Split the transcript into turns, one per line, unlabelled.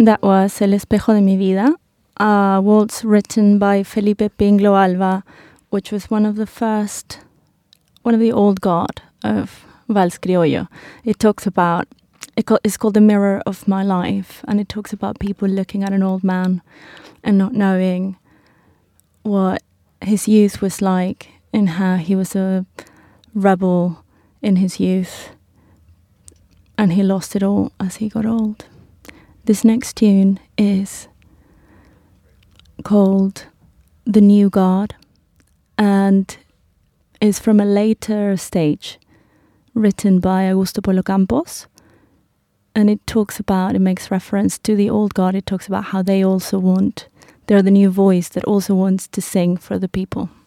That was El Espejo de mi Vida, a waltz written by Felipe Pinglo Alva, which was one of the old god of Vals Criollo. It's called The Mirror of My Life, and it talks about people looking at an old man and not knowing what his youth was like and how he was a rebel in his youth and he lost it all as he got old. This next tune is called The New God and is from a later stage written by Augusto Polo Campos, and it makes reference to the old God. It talks about how they're the new voice that also wants to sing for the people.